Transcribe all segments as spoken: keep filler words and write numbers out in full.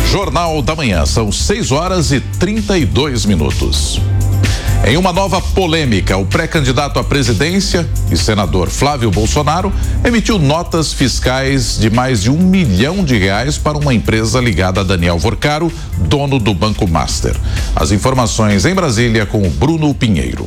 Jornal da Manhã, são seis horas e trinta e dois minutos. Em uma nova polêmica, o pré-candidato à presidência e senador Flávio Bolsonaro emitiu notas fiscais de mais de um milhão de reais para uma empresa ligada a Daniel Vorcaro, dono do Banco Master. As informações em Brasília com o Bruno Pinheiro.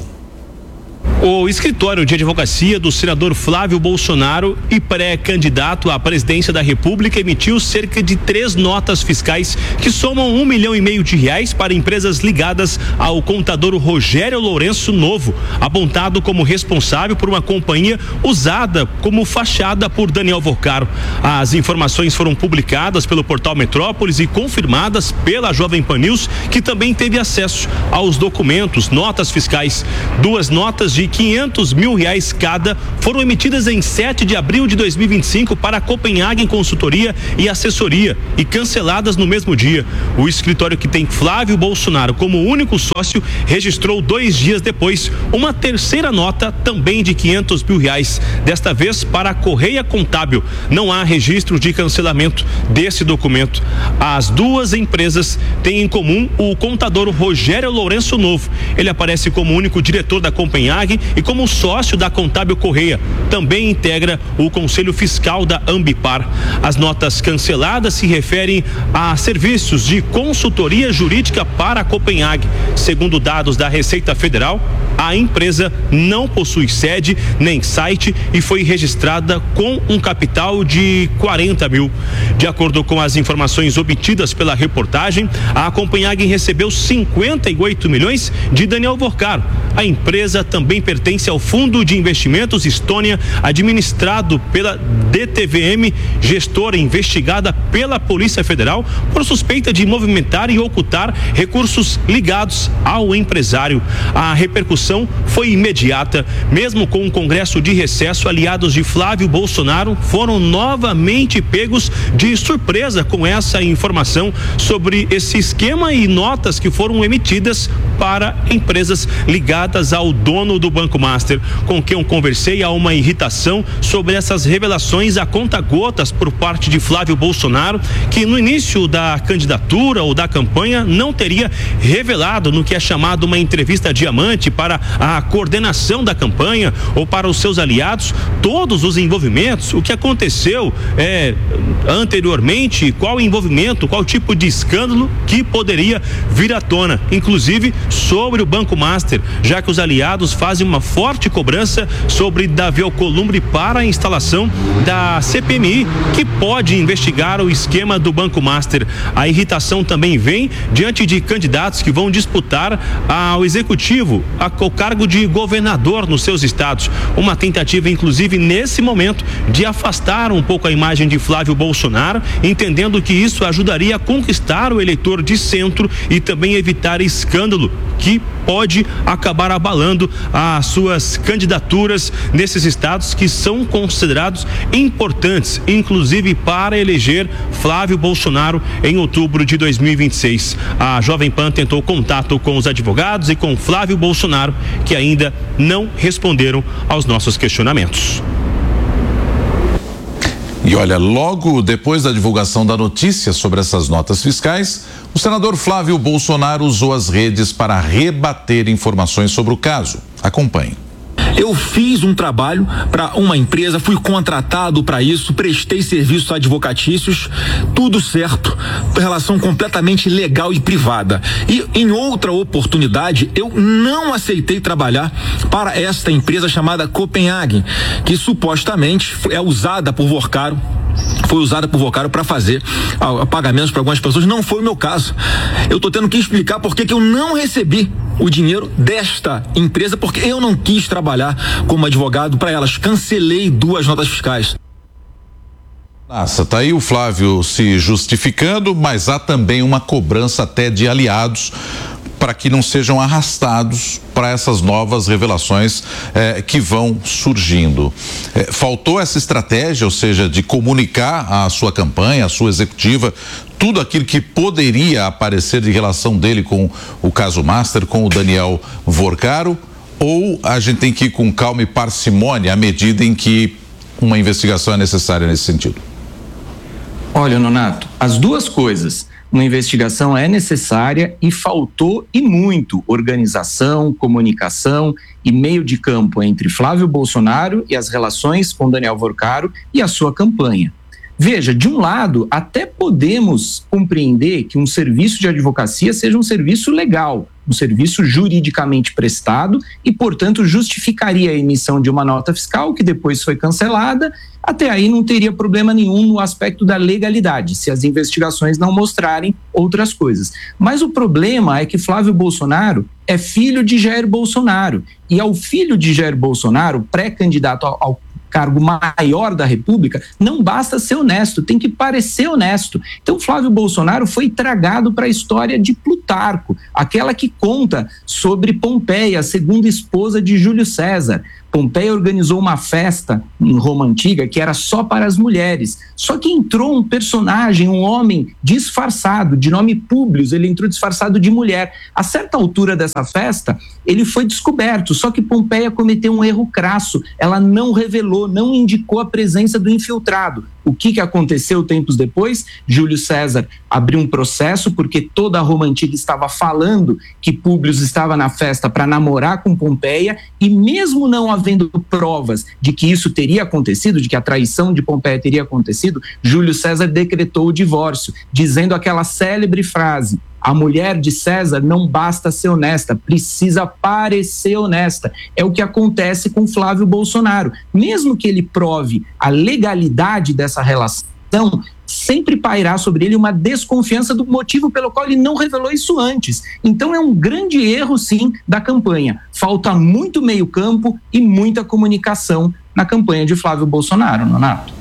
O escritório de advocacia do senador Flávio Bolsonaro e pré-candidato à presidência da República emitiu cerca de três notas fiscais que somam um milhão e meio de reais para empresas ligadas ao contador Rogério Lourenço Novo, apontado como responsável por uma companhia usada como fachada por Daniel Vorcaro. As informações foram publicadas pelo portal Metrópolis e confirmadas pela Jovem Pan News, que também teve acesso aos documentos, notas fiscais. Duas notas de quinhentos mil reais cada foram emitidas em sete de abril de dois mil e vinte e cinco para a Copenhagen Consultoria e Assessoria e canceladas no mesmo dia. O escritório, que tem Flávio Bolsonaro como único sócio, registrou dois dias depois uma terceira nota também de quinhentos mil reais, desta vez para a Correia Contábil. Não há registro de cancelamento desse documento. As duas empresas têm em comum o contador Rogério Lourenço Novo. Ele aparece como único diretor da Copenhagen e como sócio da Contábil Correia. Também integra o Conselho Fiscal da Ambipar. As notas canceladas se referem a serviços de consultoria jurídica para a Copenhagen. Segundo dados da Receita Federal, a empresa não possui sede nem site e foi registrada com um capital de quarenta mil. De acordo com as informações obtidas pela reportagem, a Copenhagen recebeu cinquenta e oito milhões de Daniel Vorcaro. A empresa também pertence ao Fundo de Investimentos Estônia, administrado pela D T V M, gestora investigada pela Polícia Federal por suspeita de movimentar e ocultar recursos ligados ao empresário. A repercussão foi imediata. Mesmo com o Congresso de recesso, aliados de Flávio Bolsonaro foram novamente pegos de surpresa com essa informação sobre esse esquema e notas que foram emitidas para empresas ligadas ao dono do Banco Master. Com quem eu conversei, há uma irritação sobre essas revelações a conta-gotas por parte de Flávio Bolsonaro, que no início da candidatura ou da campanha não teria revelado no que é chamado uma entrevista diamante para a coordenação da campanha ou para os seus aliados todos os envolvimentos, o que aconteceu é, anteriormente, qual envolvimento, qual tipo de escândalo que poderia vir à tona, inclusive sobre o Banco Master, já que os aliados fazem uma forte cobrança sobre Davi Alcolumbre para a instalação da C P M I, que pode investigar o esquema do Banco Master. A irritação também vem diante de candidatos que vão disputar ao executivo, ao cargo de governador nos seus estados. Uma tentativa, inclusive, nesse momento, de afastar um pouco a imagem de Flávio Bolsonaro, entendendo que isso ajudaria a conquistar o eleitor de centro e também evitar escândalo que pode acabar abalando as suas candidaturas nesses estados que são considerados importantes, inclusive para eleger Flávio Bolsonaro em outubro de dois mil e vinte e seis. A Jovem Pan tentou contato com os advogados e com Flávio Bolsonaro, que ainda não responderam aos nossos questionamentos. E olha, logo depois da divulgação da notícia sobre essas notas fiscais, o senador Flávio Bolsonaro usou as redes para rebater informações sobre o caso. Acompanhe. Eu fiz um trabalho para uma empresa, fui contratado para isso, prestei serviços advocatícios, tudo certo, relação completamente legal e privada. E em outra oportunidade, eu não aceitei trabalhar para esta empresa chamada Copenhagen, que supostamente é usada por Vorcaro. Foi usada por Vorcaro para fazer ah, pagamentos para algumas pessoas. Não foi o meu caso. Eu estou tendo que explicar por que que eu não recebi o dinheiro desta empresa, porque eu não quis trabalhar como advogado para elas. Cancelei duas notas fiscais. Nossa, tá aí o Flávio se justificando, mas há também uma cobrança até de aliados para que não sejam arrastados para essas novas revelações eh, que vão surgindo. Eh, faltou essa estratégia, ou seja, de comunicar a sua campanha, a sua executiva, tudo aquilo que poderia aparecer de relação dele com o caso Master, com o Daniel Vorcaro, ou a gente tem que ir com calma e parcimônia à medida em que uma investigação é necessária nesse sentido? Olha, Nonato, as duas coisas. Uma investigação é necessária e faltou e muito organização, comunicação e meio de campo entre Flávio Bolsonaro e as relações com Daniel Worcaro e a sua campanha. Veja, de um lado, até podemos compreender que um serviço de advocacia seja um serviço legal, um serviço juridicamente prestado e, portanto, justificaria a emissão de uma nota fiscal que depois foi cancelada. Até aí não teria problema nenhum no aspecto da legalidade, se as investigações não mostrarem outras coisas. Mas o problema é que Flávio Bolsonaro é filho de Jair Bolsonaro e ao filho de Jair Bolsonaro, pré-candidato ao, ao cargo maior da República, não basta ser honesto, tem que parecer honesto. Então Flávio Bolsonaro foi tragado para a história de Plutarco, aquela que conta sobre Pompeia, a segunda esposa de Júlio César. Pompeia organizou uma festa em Roma Antiga que era só para as mulheres. Só que entrou um personagem, um homem disfarçado, de nome Públio, ele entrou disfarçado de mulher. A certa altura dessa festa, ele foi descoberto, só que Pompeia cometeu um erro crasso. Ela não revelou, não indicou a presença do infiltrado. O que, que aconteceu tempos depois? Júlio César abriu um processo porque toda a Roma Antiga estava falando que Públio estava na festa para namorar com Pompeia e mesmo não havendo provas de que isso teria acontecido, de que a traição de Pompeia teria acontecido, Júlio César decretou o divórcio, dizendo aquela célebre frase: a mulher de César não basta ser honesta, precisa parecer honesta. É o que acontece com Flávio Bolsonaro. Mesmo que ele prove a legalidade dessa relação, sempre pairá sobre ele uma desconfiança do motivo pelo qual ele não revelou isso antes. Então é um grande erro, sim, da campanha. Falta muito meio-campo e muita comunicação na campanha de Flávio Bolsonaro, Nonato.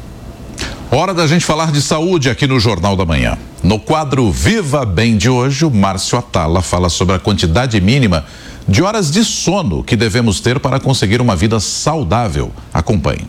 Hora da gente falar de saúde aqui no Jornal da Manhã. No quadro Viva Bem de hoje, o Márcio Atala fala sobre a quantidade mínima de horas de sono que devemos ter para conseguir uma vida saudável. Acompanhe.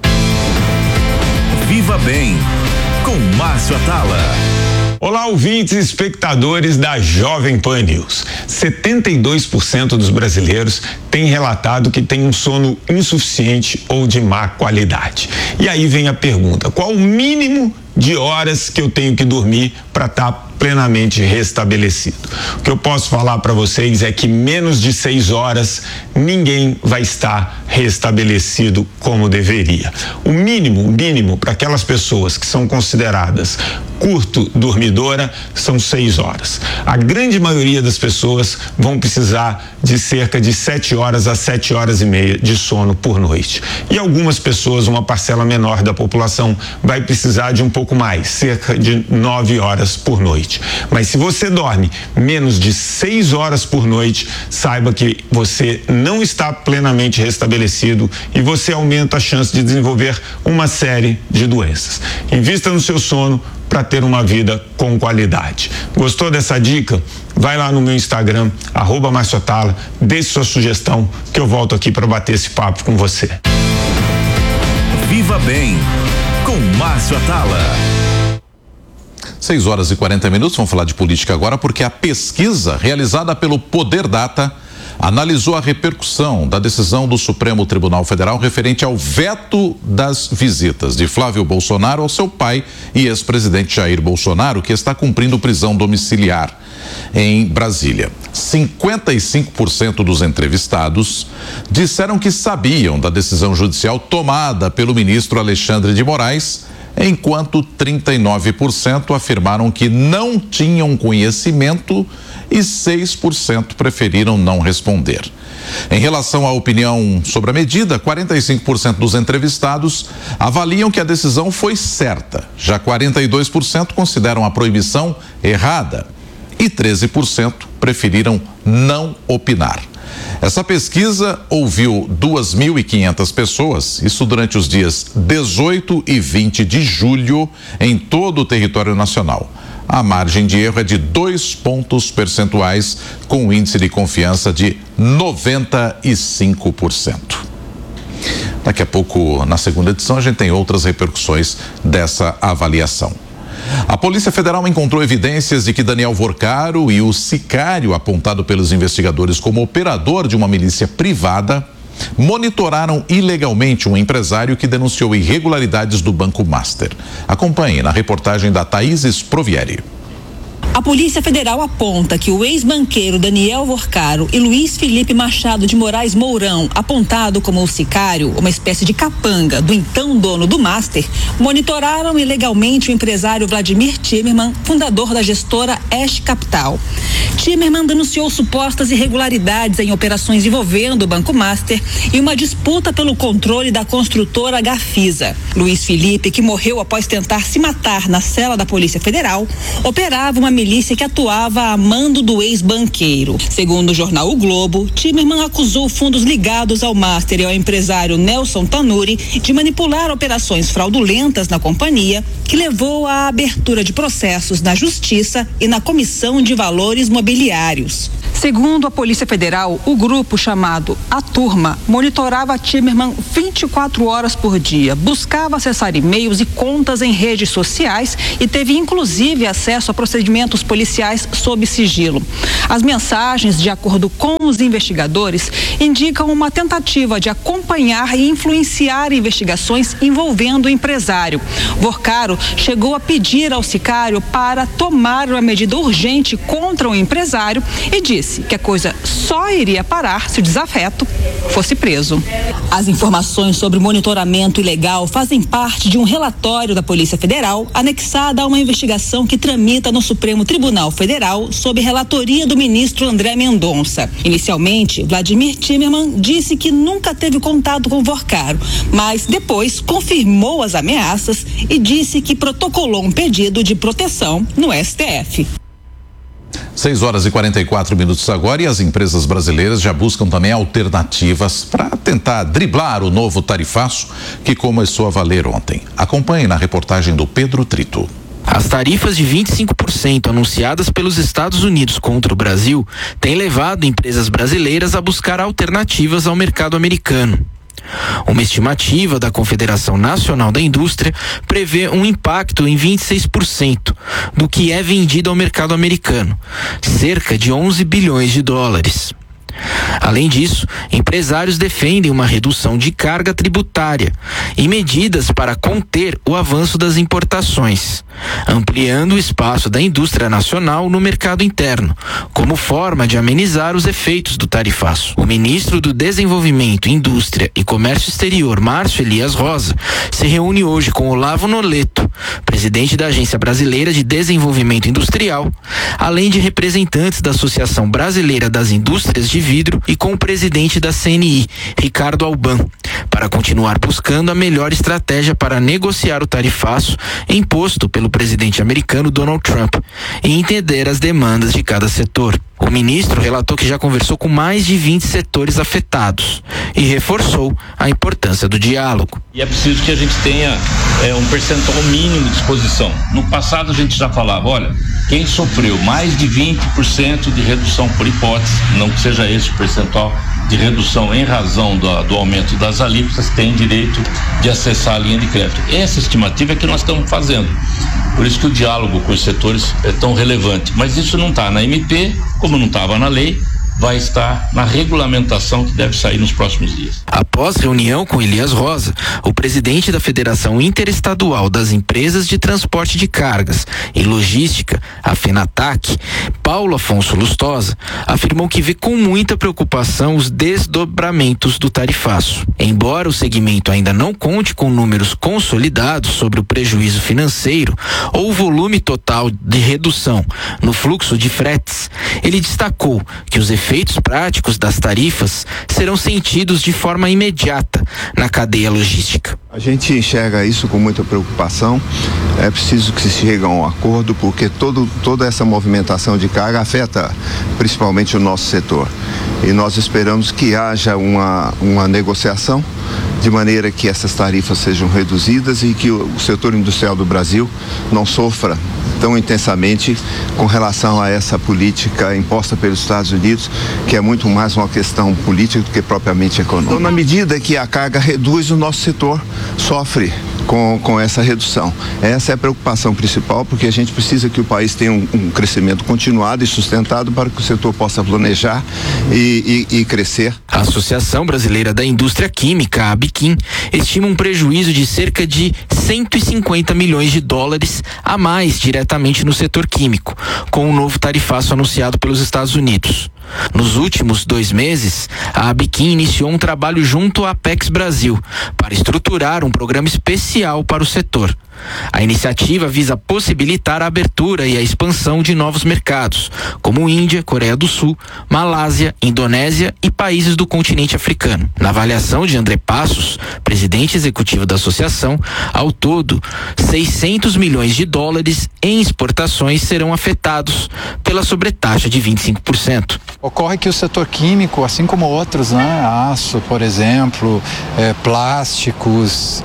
Viva Bem, com Márcio Atala. Olá, ouvintes e espectadores da Jovem Pan News. setenta e dois por cento dos brasileiros têm relatado que tem um sono insuficiente ou de má qualidade. E aí vem a pergunta: qual o mínimo de horas que eu tenho que dormir para estar plenamente restabelecido? O que eu posso falar para vocês é que menos de seis horas ninguém vai estar restabelecido como deveria. O mínimo, o mínimo para aquelas pessoas que são consideradas curto dormidora são seis horas. A grande maioria das pessoas vão precisar de cerca de sete horas a sete horas e meia de sono por noite. E algumas pessoas, uma parcela menor da população, vai precisar de um pouco mais, cerca de nove horas por noite. Mas se você dorme menos de seis horas por noite, saiba que você não está plenamente restabelecido e você aumenta a chance de desenvolver uma série de doenças. Invista no seu sono para ter uma vida com qualidade. Gostou dessa dica? Vai lá no meu Instagram, arroba Márcio Atala, deixe sua sugestão que eu volto aqui para bater esse papo com você. Viva Bem, com Márcio Atala. seis horas e quarenta minutos, vamos falar de política agora, porque a pesquisa realizada pelo Poder Data analisou a repercussão da decisão do Supremo Tribunal Federal referente ao veto das visitas de Flávio Bolsonaro ao seu pai e ex-presidente Jair Bolsonaro, que está cumprindo prisão domiciliar em Brasília. cinquenta e cinco por cento dos entrevistados disseram que sabiam da decisão judicial tomada pelo ministro Alexandre de Moraes, enquanto trinta e nove por cento afirmaram que não tinham conhecimento e seis por cento preferiram não responder. Em relação à opinião sobre a medida, quarenta e cinco por cento dos entrevistados avaliam que a decisão foi certa, já quarenta e dois por cento consideram a proibição errada e treze por cento preferiram não opinar. Essa pesquisa ouviu duas mil e quinhentas pessoas, isso durante os dias dezoito e vinte de julho, em todo o território nacional. A margem de erro é de dois pontos percentuais, com um índice de confiança de noventa e cinco por cento. Daqui a pouco, na segunda edição, a gente tem outras repercussões dessa avaliação. A Polícia Federal encontrou evidências de que Daniel Worcaro e o sicário apontado pelos investigadores como operador de uma milícia privada monitoraram ilegalmente um empresário que denunciou irregularidades do Banco Master. Acompanhe na reportagem da Thaís Provieri. A Polícia Federal aponta que o ex-banqueiro Daniel Vorcaro e Luiz Felipe Machado de Moraes Mourão, apontado como o sicário, uma espécie de capanga do então dono do Master, monitoraram ilegalmente o empresário Vladimir Timerman, fundador da gestora Ash Capital. Timerman denunciou supostas irregularidades em operações envolvendo o Banco Master e uma disputa pelo controle da construtora Gafisa. Luiz Felipe, que morreu após tentar se matar na cela da Polícia Federal, operava uma milícia que atuava a mando do ex-banqueiro. Segundo o jornal O Globo, Timerman acusou fundos ligados ao Master e ao empresário Nelson Tanuri de manipular operações fraudulentas na companhia, que levou à abertura de processos na Justiça e na Comissão de Valores Mobiliários. Segundo a Polícia Federal, o grupo chamado A Turma monitorava Timerman vinte e quatro horas por dia, buscava acessar e-mails e contas em redes sociais e teve inclusive acesso a procedimentos policiais sob sigilo. As mensagens, de acordo com os investigadores, indicam uma tentativa de acompanhar e influenciar investigações envolvendo o empresário. Vorcaro chegou a pedir ao sicário para tomar uma medida urgente contra o empresário e disse que a coisa só iria parar se o desafeto fosse preso. As informações sobre o monitoramento ilegal fazem parte de um relatório da Polícia Federal anexada a uma investigação que tramita no Supremo Tribunal Federal sob relatoria do ministro André Mendonça. Inicialmente, Vladimir Timerman disse que nunca teve contato com Vorcaro, mas depois confirmou as ameaças e disse que protocolou um pedido de proteção no S T F. seis horas e quarenta e quatro minutos agora, e as empresas brasileiras já buscam também alternativas para tentar driblar o novo tarifaço que começou a valer ontem. Acompanhe na reportagem do Pedro Trito. As tarifas de vinte e cinco por cento anunciadas pelos Estados Unidos contra o Brasil têm levado empresas brasileiras a buscar alternativas ao mercado americano. Uma estimativa da Confederação Nacional da Indústria prevê um impacto em vinte e seis por cento do que é vendido ao mercado americano, cerca de onze bilhões de dólares. Além disso, empresários defendem uma redução de carga tributária e medidas para conter o avanço das importações, ampliando o espaço da indústria nacional no mercado interno, como forma de amenizar os efeitos do tarifaço. O ministro do Desenvolvimento, Indústria e Comércio Exterior, Márcio Elias Rosa, se reúne hoje com Olavo Noleto, presidente da Agência Brasileira de Desenvolvimento Industrial, além de representantes da Associação Brasileira das Indústrias de Vidro e com o presidente da C N I, Ricardo Alban, para continuar buscando a melhor estratégia para negociar o tarifaço imposto pelo presidente americano Donald Trump e entender as demandas de cada setor. O ministro relatou que já conversou com mais de vinte setores afetados e reforçou a importância do diálogo. E é preciso que a gente tenha é, um percentual mínimo de exposição. No passado a gente já falava, olha, quem sofreu mais de vinte por cento de redução por hipótese, não que seja esse o percentual de redução em razão do, do aumento das alíquotas, tem direito de acessar a linha de crédito. Essa estimativa é que nós estamos fazendo. Por isso que o diálogo com os setores é tão relevante. Mas isso não está na M P, como não estava na lei, vai estar na regulamentação que deve sair nos próximos dias. Após reunião com Elias Rosa, o presidente da Federação Interestadual das Empresas de Transporte de Cargas e Logística, a FENATAC, Paulo Afonso Lustosa, afirmou que vê com muita preocupação os desdobramentos do tarifaço. Embora o segmento ainda não conte com números consolidados sobre o prejuízo financeiro ou o volume total de redução no fluxo de fretes, ele destacou que os efeitos efeitos práticos das tarifas serão sentidos de forma imediata na cadeia logística. A gente enxerga isso com muita preocupação. É preciso que se chegue a um acordo, porque todo, toda essa movimentação de carga afeta principalmente o nosso setor. E nós esperamos que haja uma, uma negociação de maneira que essas tarifas sejam reduzidas e que o, o setor industrial do Brasil não sofra tão intensamente com relação a essa política imposta pelos Estados Unidos, que é muito mais uma questão política do que propriamente econômica. Então, na medida que a carga reduz, o nosso setor sofre com, com essa redução. Essa é a preocupação principal, porque a gente precisa que o país tenha um, um crescimento continuado e sustentado para que o setor possa planejar e, e, e crescer. A Associação Brasileira da Indústria Química, a Abiquim, estima um prejuízo de cerca de cento e cinquenta milhões de dólares a mais diretamente no setor químico, com o novo tarifaço anunciado pelos Estados Unidos. Nos últimos dois meses, a Abiquim iniciou um trabalho junto à Apex Brasil para estruturar um programa especial para o setor. A iniciativa visa possibilitar a abertura e a expansão de novos mercados, como Índia, Coreia do Sul, Malásia, Indonésia e países do continente africano. Na avaliação de André Passos, presidente executivo da associação, ao todo, seiscentos milhões de dólares em exportações serão afetados pela sobretaxa de vinte e cinco por cento. Ocorre que o setor químico, assim como outros, né, aço, por exemplo, é, plásticos,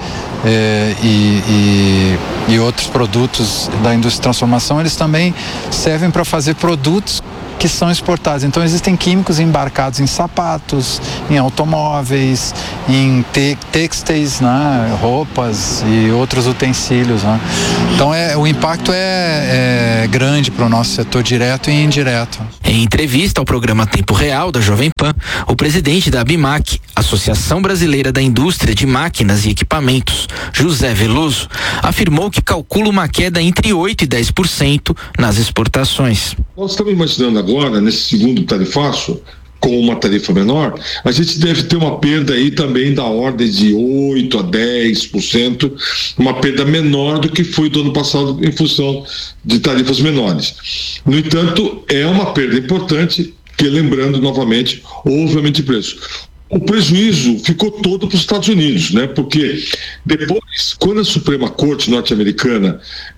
É, e, e, e outros produtos da indústria de transformação, eles também servem para fazer produtos que são exportados. Então existem químicos embarcados em sapatos, em automóveis, em te têxteis, né, roupas e outros utensílios, né? Então é, o impacto é, é grande para o nosso setor direto e indireto. Em entrevista ao programa Tempo Real da Jovem Pan, o presidente da ABIMAQ, Associação Brasileira da Indústria de Máquinas e Equipamentos, José Veloso, afirmou que calcula uma queda entre oito e dez por cento nas exportações. Nós estamos imaginando agora, nesse segundo tarifaço, com uma tarifa menor, a gente deve ter uma perda aí também da ordem de oito a dez por cento, uma perda menor do que foi do ano passado em função de tarifas menores. No entanto, é uma perda importante, que, lembrando novamente, houve aumento de preço. O prejuízo ficou todo para os Estados Unidos, né? Porque depois, quando a Suprema Corte norte-americana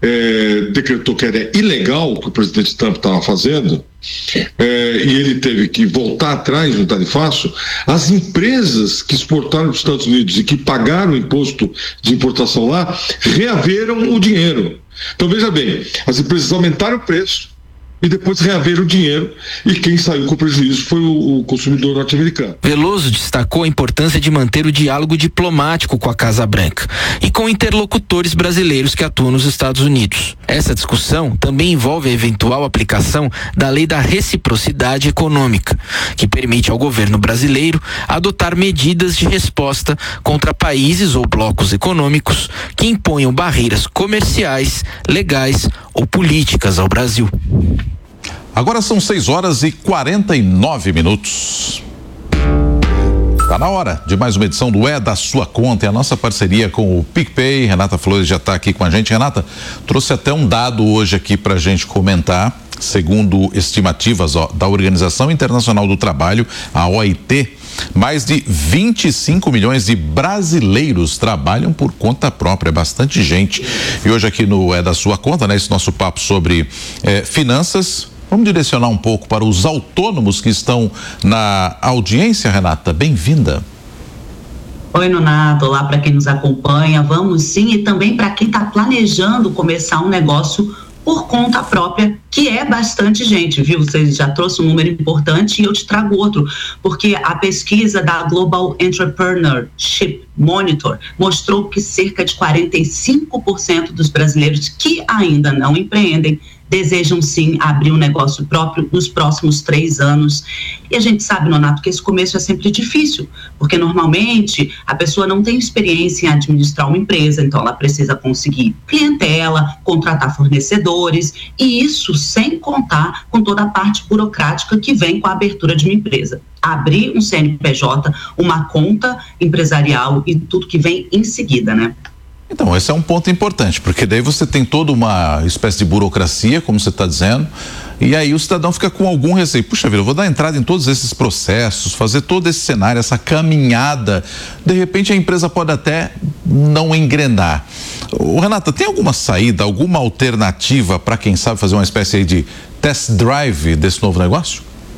eh, decretou que era ilegal o que o presidente Trump estava fazendo, eh, e ele teve que voltar atrás no tarifaço, as empresas que exportaram para os Estados Unidos e que pagaram o imposto de importação lá, reaveram o dinheiro. Então, veja bem, as empresas aumentaram o preço e depois reaveram o dinheiro, e quem saiu com prejuízo foi o, o consumidor norte-americano. Veloso destacou a importância de manter o diálogo diplomático com a Casa Branca e com interlocutores brasileiros que atuam nos Estados Unidos. Essa discussão também envolve a eventual aplicação da Lei da Reciprocidade Econômica, que permite ao governo brasileiro adotar medidas de resposta contra países ou blocos econômicos que imponham barreiras comerciais, legais ou políticas ao Brasil. Agora são seis horas e quarenta e nove minutos. Tá na hora de mais uma edição do É da Sua Conta, é a nossa parceria com o PicPay. Renata Flores já está aqui com a gente. Renata, trouxe até um dado hoje aqui para a gente comentar. Segundo estimativas ó, da Organização Internacional do Trabalho, a O I T, mais de vinte e cinco milhões de brasileiros trabalham por conta própria, é bastante gente. E hoje aqui no É da Sua Conta, né, esse nosso papo sobre eh, finanças. Vamos direcionar um pouco para os autônomos que estão na audiência, Renata. Bem-vinda. Oi, Nonato. Olá para quem nos acompanha. Vamos sim, e também para quem está planejando começar um negócio por conta própria, que é bastante gente, viu? Você já trouxe um número importante e eu te trago outro, porque a pesquisa da Global Entrepreneurship Monitor mostrou que cerca de quarenta e cinco por cento dos brasileiros que ainda não empreendem desejam sim abrir um negócio próprio nos próximos três anos. E a gente sabe, Nonato, que esse começo é sempre difícil, porque normalmente a pessoa não tem experiência em administrar uma empresa, então ela precisa conseguir clientela, contratar fornecedores, e isso sem contar com toda a parte burocrática que vem com a abertura de uma empresa. Abrir um C N P J, uma conta empresarial e tudo que vem em seguida, né? Então, esse é um ponto importante, porque daí você tem toda uma espécie de burocracia, como você está dizendo, e aí o cidadão fica com algum receio. Puxa vida, eu vou dar entrada em todos esses processos, fazer todo esse cenário, essa caminhada. De repente a empresa pode até não engrenar. Ô, Renata, tem alguma saída, alguma alternativa para quem sabe fazer uma espécie aí de test drive desse novo negócio?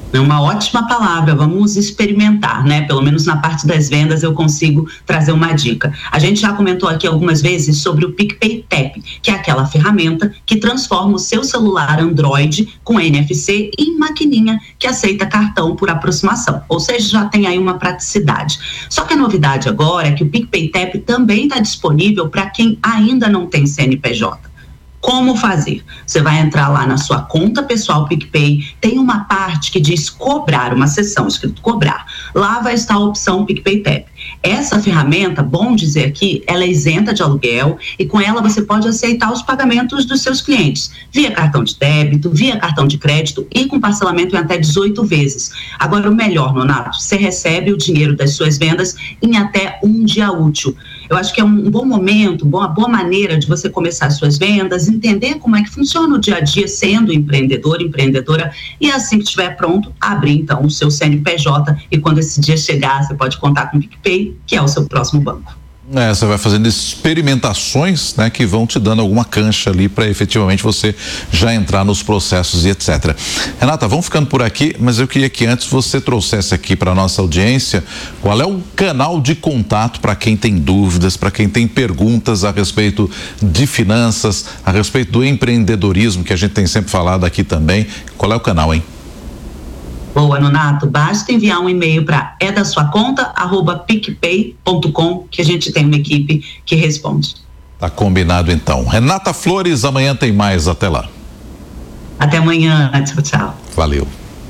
É uma ótima palavra, vamos experimentar, né? Pelo menos na parte das vendas eu consigo trazer uma dica. A gente já comentou aqui algumas vezes sobre o PicPay Tap, que é aquela ferramenta que transforma o seu celular Android com N F C em maquininha que aceita cartão por aproximação, ou seja, já tem aí uma praticidade. Só que a novidade agora é que o PicPay Tap também está disponível para quem ainda não tem C N P J. Como fazer? Você vai entrar lá na sua conta pessoal PicPay, tem uma parte que diz cobrar, uma seção escrito cobrar. Lá vai estar a opção PicPay Tap. Essa ferramenta, bom dizer aqui, ela é isenta de aluguel e com ela você pode aceitar os pagamentos dos seus clientes, via cartão de débito, via cartão de crédito e com parcelamento em até dezoito vezes. Agora o melhor, Nonato, você recebe o dinheiro das suas vendas em até um dia útil. Eu acho que é um bom momento, uma boa maneira de você começar as suas vendas, entender como é que funciona o dia a dia sendo empreendedor, empreendedora, e assim que estiver pronto, abrir então o seu C N P J e quando esse dia chegar, você pode contar com o PicPay, que é o seu próximo banco. É, você vai fazendo experimentações, né, que vão te dando alguma cancha ali para efetivamente você já entrar nos processos e etcétera. Renata, vamos ficando por aqui, mas eu queria que antes você trouxesse aqui para nossa audiência qual é o canal de contato para quem tem dúvidas, para quem tem perguntas a respeito de finanças, a respeito do empreendedorismo que a gente tem sempre falado aqui também. Qual é o canal, hein? Boa, Nonato, basta enviar um e-mail para é da sua conta arroba picpay ponto com que a gente tem uma equipe que responde. Tá combinado então. Renata Flores, amanhã tem mais, até lá. Até amanhã, tchau, tchau. Valeu.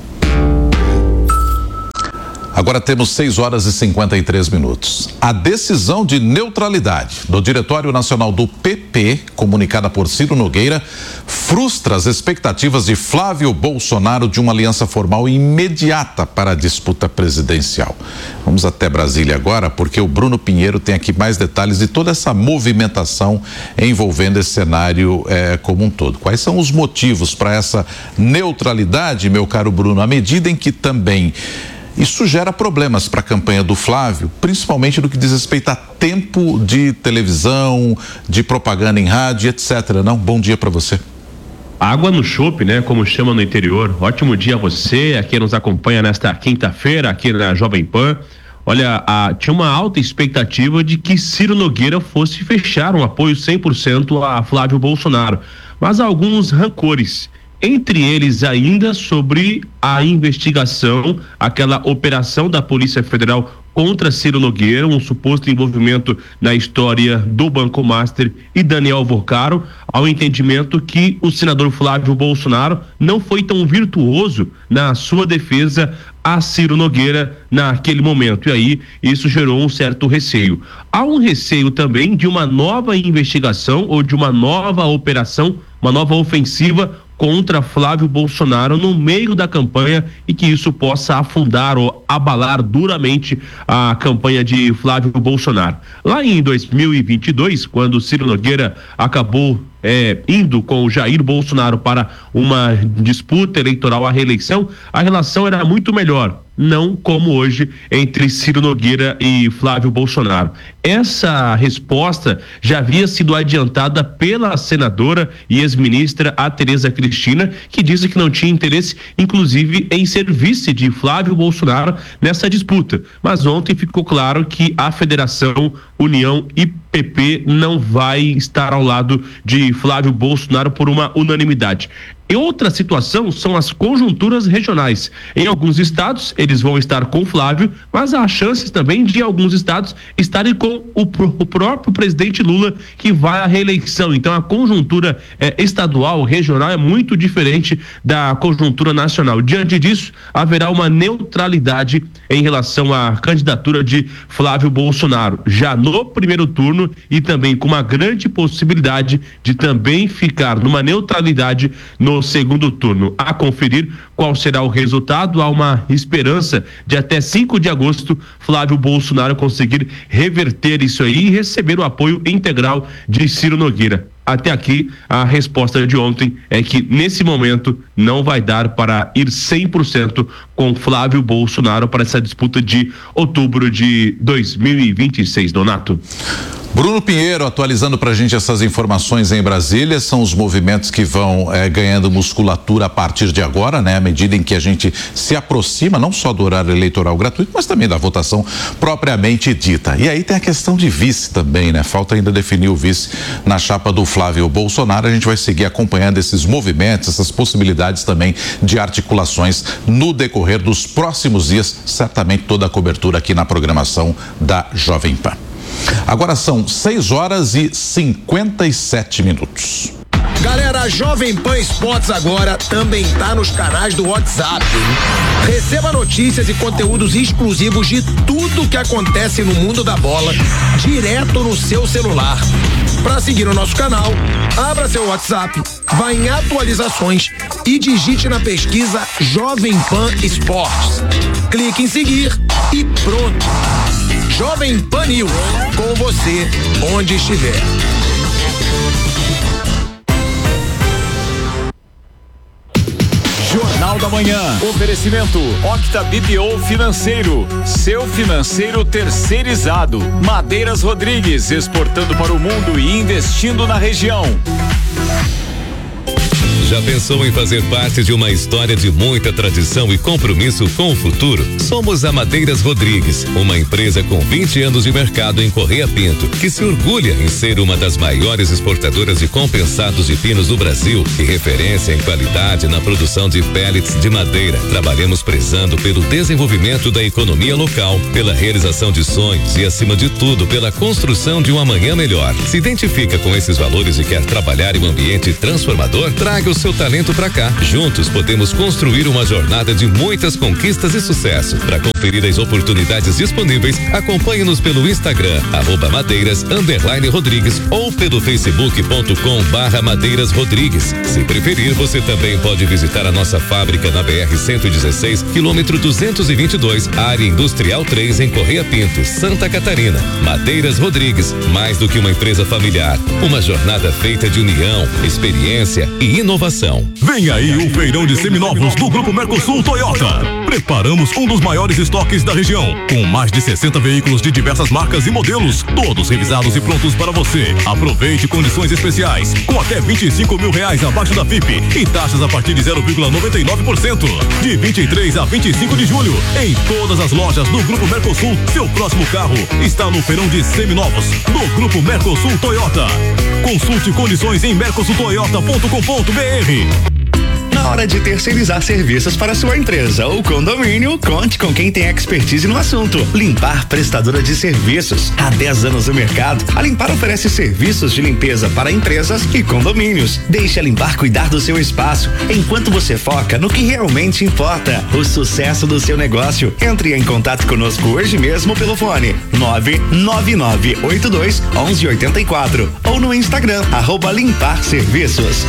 Agora temos seis horas e cinquenta e três minutos. A decisão de neutralidade do Diretório Nacional do P P, comunicada por Ciro Nogueira, frustra as expectativas de Flávio Bolsonaro de uma aliança formal imediata para a disputa presidencial. Vamos até Brasília agora, porque o Bruno Pinheiro tem aqui mais detalhes de toda essa movimentação envolvendo esse cenário eh, como um todo. Quais são os motivos para essa neutralidade, meu caro Bruno, à medida em que também isso gera problemas para a campanha do Flávio, principalmente no que diz respeito a tempo de televisão, de propaganda em rádio, etcétera. Não? Bom dia para você. Água no chope, né? Como chama no interior. Ótimo dia a você, a quem nos acompanha nesta quinta-feira, aqui na Jovem Pan. Olha, a, tinha uma alta expectativa de que Ciro Nogueira fosse fechar um apoio cem por cento a Flávio Bolsonaro, mas há alguns rancores. Entre eles ainda sobre a investigação, aquela operação da Polícia Federal contra Ciro Nogueira, um suposto envolvimento na história do Banco Master e Daniel Alvorcaro, ao entendimento que o senador Flávio Bolsonaro não foi tão virtuoso na sua defesa a Ciro Nogueira naquele momento, e aí isso gerou um certo receio. Há um receio também de uma nova investigação ou de uma nova operação, uma nova ofensiva contra Flávio Bolsonaro no meio da campanha e que isso possa afundar ou abalar duramente a campanha de Flávio Bolsonaro. Lá em dois mil e vinte e dois, quando Ciro Nogueira acabou É, indo com o Jair Bolsonaro para uma disputa eleitoral à reeleição, a relação era muito melhor, não como hoje entre Ciro Nogueira e Flávio Bolsonaro. Essa resposta já havia sido adiantada pela senadora e ex-ministra a Tereza Cristina, que disse que não tinha interesse, inclusive, em ser vice de Flávio Bolsonaro nessa disputa. Mas ontem ficou claro que a Federação, União e P P não vai estar ao lado de Flávio Bolsonaro por uma unanimidade. E outra situação são as conjunturas regionais. Em alguns estados, eles vão estar com Flávio, mas há chances também de alguns estados estarem com o, o próprio presidente Lula, que vai à reeleição. Então, a conjuntura eh, estadual, regional, é muito diferente da conjuntura nacional. Diante disso, haverá uma neutralidade em relação à candidatura de Flávio Bolsonaro, já no primeiro turno, e também com uma grande possibilidade de também ficar numa neutralidade no segundo turno. A conferir qual será o resultado. Há uma esperança de até cinco de agosto Flávio Bolsonaro conseguir reverter isso aí e receber o apoio integral de Ciro Nogueira. Até aqui, a resposta de ontem é que nesse momento não vai dar para ir cem por cento com Flávio Bolsonaro para essa disputa de outubro de dois mil e vinte e seis, Donato. Bruno Pinheiro atualizando pra gente essas informações em Brasília. São os movimentos que vão eh, ganhando musculatura a partir de agora, né? À medida em que a gente se aproxima não só do horário eleitoral gratuito, mas também da votação propriamente dita. E aí tem a questão de vice também, né? Falta ainda definir o vice na chapa do Flávio Bolsonaro. A gente vai seguir acompanhando esses movimentos, essas possibilidades também de articulações no decorrer dos próximos dias. Certamente toda a cobertura aqui na programação da Jovem Pan. Agora são seis horas e cinquenta e sete minutos. Galera, a Jovem Pan Esportes agora também tá nos canais do WhatsApp. Receba notícias e conteúdos exclusivos de tudo que acontece no mundo da bola, direto no seu celular. Para seguir o nosso canal, abra seu WhatsApp, vá em atualizações e digite na pesquisa Jovem Pan Esportes. Clique em seguir e pronto. Jovem Pan News, com você, onde estiver. Jornal da Manhã. Oferecimento Octa B P O Financeiro. Seu financeiro terceirizado. Madeiras Rodrigues, exportando para o mundo e investindo na região. Já pensou em fazer parte de uma história de muita tradição e compromisso com o futuro? Somos a Madeiras Rodrigues, uma empresa com vinte anos de mercado em Correia Pinto, que se orgulha em ser uma das maiores exportadoras de compensados de pinos do Brasil e referência em qualidade na produção de pellets de madeira. Trabalhamos prezando pelo desenvolvimento da economia local, pela realização de sonhos e, acima de tudo, pela construção de um amanhã melhor. Se identifica com esses valores e quer trabalhar em um ambiente transformador? Traga o seu talento pra cá. Juntos podemos construir uma jornada de muitas conquistas e sucesso. Para conferir as oportunidades disponíveis, acompanhe-nos pelo Instagram, arroba madeiras, underline Rodrigues, ou pelo facebook ponto com barra madeiras Rodrigues. Se preferir, você também pode visitar a nossa fábrica na B R cento e dezesseis, quilômetro duzentos e vinte e dois, área industrial três, em Correia Pinto, Santa Catarina. Madeiras Rodrigues, mais do que uma empresa familiar, uma jornada feita de união, experiência e inovação. Vem aí o feirão de seminovos do Grupo Mercosul Toyota. Preparamos um dos maiores estoques da região, com mais de sessenta veículos de diversas marcas e modelos, todos revisados e prontos para você. Aproveite condições especiais, com até vinte e cinco mil reais abaixo da F I P e taxas a partir de zero vírgula noventa e nove por cento. De vinte e três a vinte e cinco de julho, em todas as lojas do Grupo Mercosul, seu próximo carro está no feirão de seminovos do Grupo Mercosul Toyota. Consulte condições em mercosul toyota ponto com ponto br. Na hora de terceirizar serviços para sua empresa ou condomínio, conte com quem tem expertise no assunto. Limpar Prestadora de Serviços. Há dez anos no mercado, a Limpar oferece serviços de limpeza para empresas e condomínios. Deixe a Limpar cuidar do seu espaço, enquanto você foca no que realmente importa, o sucesso do seu negócio. Entre em contato conosco hoje mesmo pelo fone nove nove nove oito dois um um oito quatro ou no Instagram, arroba Limpar Serviços.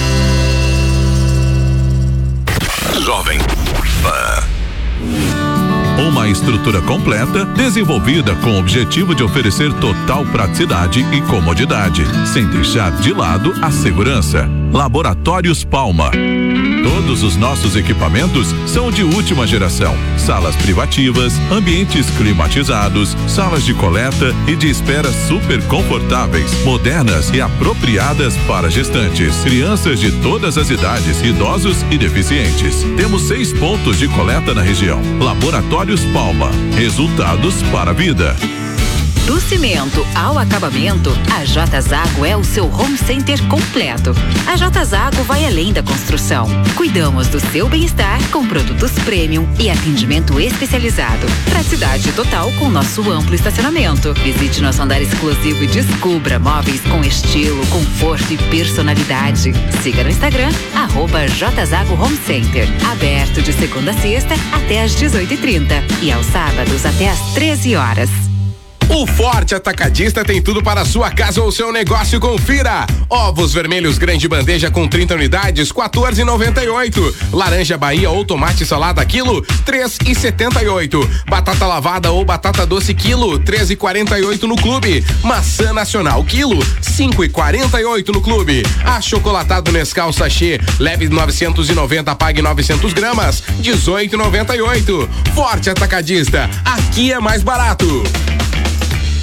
Jovem Pan. Uma estrutura completa, desenvolvida com o objetivo de oferecer total praticidade e comodidade, sem deixar de lado a segurança. Laboratórios Palma. Todos os nossos equipamentos são de última geração. Salas privativas, ambientes climatizados, salas de coleta e de espera super confortáveis, modernas e apropriadas para gestantes, crianças de todas as idades, idosos e deficientes. Temos seis pontos de coleta na região. Laboratórios Palma. Resultados para a vida. Do cimento ao acabamento, a J Zago é o seu home center completo. A J Zago vai além da construção. Cuidamos do seu bem-estar com produtos premium e atendimento especializado. Praticidade total com nosso amplo estacionamento. Visite nosso andar exclusivo e descubra móveis com estilo, conforto e personalidade. Siga no Instagram, arroba J Zago Home Center. Aberto de segunda a sexta até às dezoito e trinta e aos sábados até às treze horas. O Forte Atacadista tem tudo para a sua casa ou seu negócio. Confira: ovos vermelhos grande bandeja com trinta unidades, quatorze e noventa e oito. Laranja Bahia ou tomate salada quilo, três e setenta e oito. Batata lavada ou batata doce quilo, treze e quarenta e oito no clube. Maçã nacional quilo, cinco e quarenta e oito no clube. Achocolatado Nescau sachê, leve novecentos e noventa, pague novecentos gramas, dezoito e noventa e oito. Forte Atacadista, aqui é mais barato.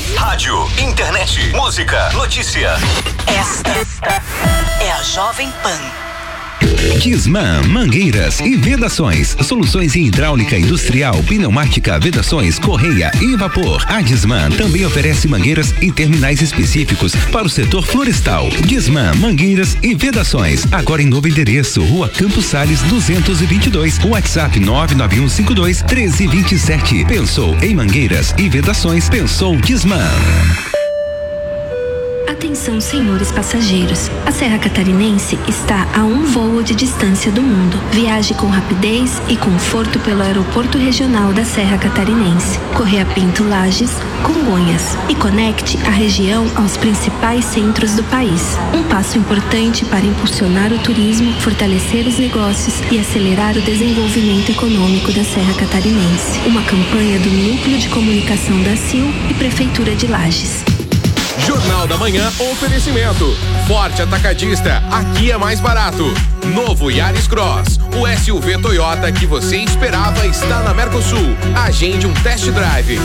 Rádio, internet, música, notícia. Esta é a Jovem Pan. Disman, mangueiras e vedações, soluções em hidráulica industrial, pneumática, vedações, correia e vapor. A Disman também oferece mangueiras em terminais específicos para o setor florestal. Disman, mangueiras e vedações, agora em novo endereço, Rua Campos Sales duzentos e vinte e dois, WhatsApp nove nove um cinco dois um três dois sete. Pensou em mangueiras e vedações, pensou Disman. Atenção, senhores passageiros. A Serra Catarinense está a um voo de distância do mundo. Viaje com rapidez e conforto pelo Aeroporto Regional da Serra Catarinense, Correia Pinto Lages, Congonhas, e conecte a região aos principais centros do país. Um passo importante para impulsionar o turismo, fortalecer os negócios e acelerar o desenvolvimento econômico da Serra Catarinense. Uma campanha do Núcleo de Comunicação da C I L e Prefeitura de Lages. Jornal da Manhã, oferecimento. Forte Atacadista, aqui é mais barato. Novo Yaris Cross, o S U V Toyota que você esperava está na Mercosul. Agende um test drive.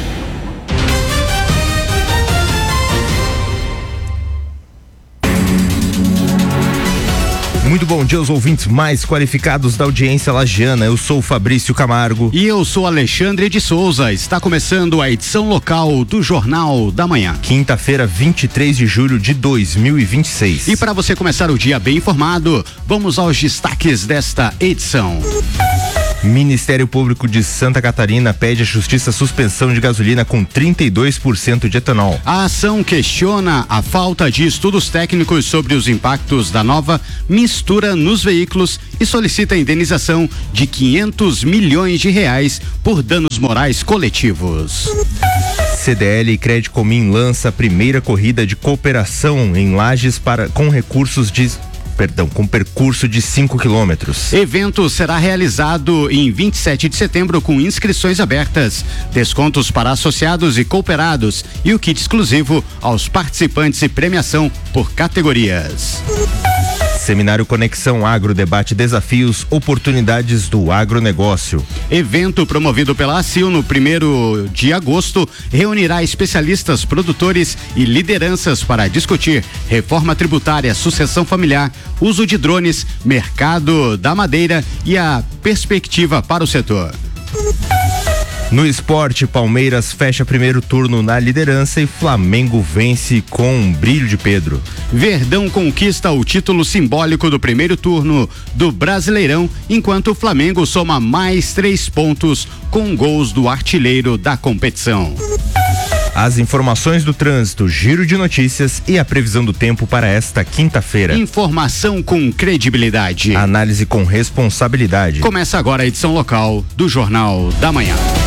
Muito bom dia aos ouvintes mais qualificados da audiência lagiana. Eu sou o Fabrício Camargo. E eu sou Alexandre de Souza. Está começando a edição local do Jornal da Manhã. Quinta-feira, vinte e três de julho de dois mil e vinte e seis. E para você começar o dia bem informado, vamos aos destaques desta edição. Ministério Público de Santa Catarina pede à Justiça suspensão de gasolina com trinta e dois por cento de etanol. A ação questiona a falta de estudos técnicos sobre os impactos da nova mistura nos veículos e solicita a indenização de quinhentos milhões de reais por danos morais coletivos. C D L e Credicomim lança a primeira corrida de cooperação em Lages para, com recursos de Perdão, com percurso de cinco quilômetros. Evento será realizado em vinte e sete de setembro com inscrições abertas, descontos para associados e cooperados e o kit exclusivo aos participantes e premiação por categorias. Seminário Conexão Agro debate desafios, oportunidades do agronegócio. Evento promovido pela A C I L no primeiro de agosto reunirá especialistas, produtores e lideranças para discutir reforma tributária, sucessão familiar, uso de drones, mercado da madeira e a perspectiva para o setor. No esporte, Palmeiras fecha primeiro turno na liderança e Flamengo vence com um brilho de Pedro. Verdão conquista o título simbólico do primeiro turno do Brasileirão, enquanto o Flamengo soma mais três pontos com gols do artilheiro da competição. As informações do trânsito, giro de notícias e a previsão do tempo para esta quinta-feira. Informação com credibilidade. Análise com responsabilidade. Começa agora a edição local do Jornal da Manhã.